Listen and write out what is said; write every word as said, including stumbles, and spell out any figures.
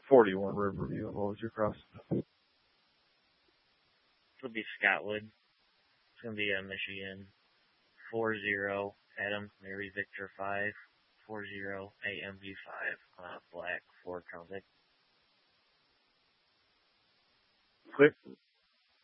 forty-one Riverview. What was your cross? It'll be Scottwood. It's going to be uh, Michigan. four zero Adams Mary Victor five. four zero A M V five. Uh, black, four Celtic. Click.